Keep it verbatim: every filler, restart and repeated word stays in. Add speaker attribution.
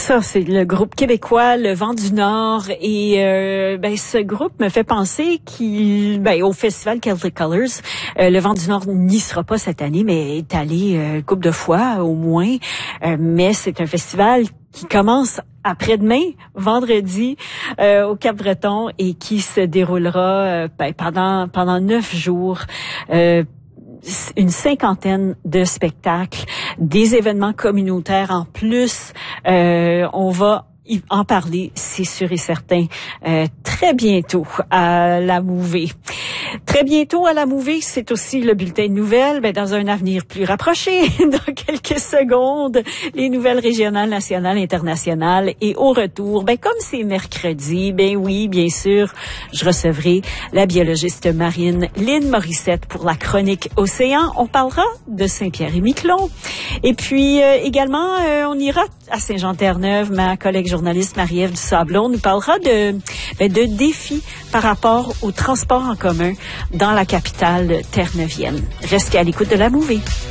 Speaker 1: ça, c'est le groupe québécois Le Vent du Nord et euh, ben ce groupe me fait penser qu'il ben au festival Celtic Colors, euh, Le Vent du Nord n'y sera pas cette année, mais est allé euh, une couple de fois au moins. Euh, mais c'est un festival qui commence après-demain, vendredi, euh, au Cap-Breton et qui se déroulera euh, ben, pendant pendant neuf jours. Euh, une cinquantaine de spectacles, des événements communautaires en plus. Euh, on va en parler, c'est sûr et certain, euh, très bientôt à la Mouvée. Très bientôt à la Mouvée, c'est aussi le bulletin de nouvelles, ben, dans un avenir plus rapproché, dans quelques secondes, les nouvelles régionales, nationales, internationales. Et au retour, ben, comme c'est mercredi, ben oui, bien sûr, je recevrai la biologiste marine Lynne Morissette pour la chronique Océan. On parlera de Saint-Pierre-et-Miquelon. Et puis, euh, également, euh, on ira à Saint-Jean-Terre-Neuve. Ma collègue journaliste Marie-Ève Dusablon nous parlera de, ben, de défis par rapport au transport en commun dans la capitale terre-neuvienne. Restez à l'écoute de la Mouvée.